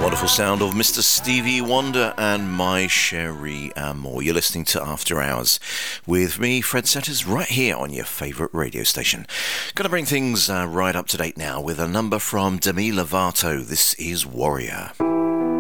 Wonderful sound of Mr. Stevie Wonder and My Cherie Amour. You're listening to After Hours with me, Fred Setters, right here on your favourite radio station. Gonna bring things right up to date now with a number from Demi Lovato. This is Warrior.